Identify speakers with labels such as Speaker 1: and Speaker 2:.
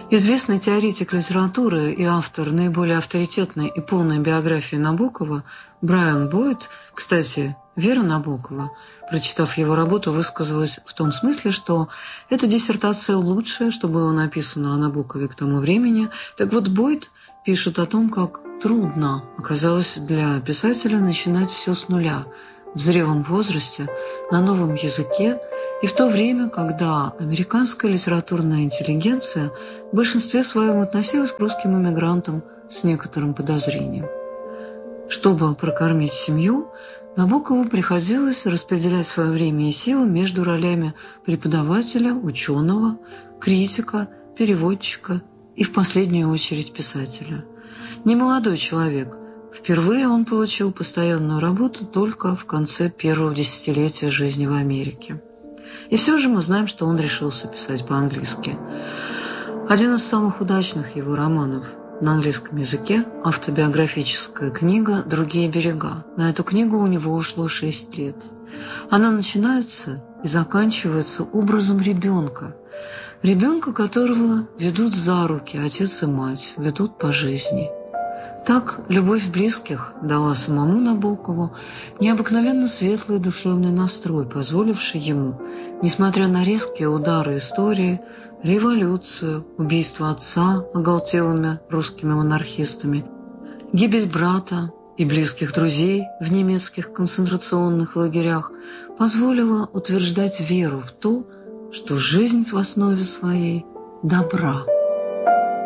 Speaker 1: Известный теоретик литературы и автор наиболее авторитетной и полной биографии Набокова Брайан Бойд, кстати, Вера Набокова, прочитав его работу, высказалась в том смысле, что эта диссертация лучшая, что было написано о Набокове к тому времени. Так вот, Бойд пишет о том, как трудно оказалось для писателя начинать все с нуля, в зрелом возрасте, на новом языке, и в то время, когда американская литературная интеллигенция в большинстве своем относилась к русским эмигрантам с некоторым подозрением. Чтобы прокормить семью, Набокову приходилось распределять свое время и силы между ролями преподавателя, ученого, критика, переводчика и, в последнюю очередь, писателя. Немолодой человек. Впервые он получил постоянную работу только в конце первого десятилетия жизни в Америке. И все же мы знаем, что он решился писать по-английски. Один из самых удачных его романов на английском языке – автобиографическая книга «Другие берега». На эту книгу у него ушло 6 лет. Она начинается и заканчивается образом ребенка. Ребенка, которого ведут за руки отец и мать, ведут по жизни. Так любовь близких дала самому Набокову необыкновенно светлый душевный настрой, позволивший ему, несмотря на резкие удары истории, революцию, убийство отца оголтелыми русскими монархистами, гибель брата и близких друзей в немецких концентрационных лагерях, позволила утверждать веру в то, что жизнь в основе своей добра.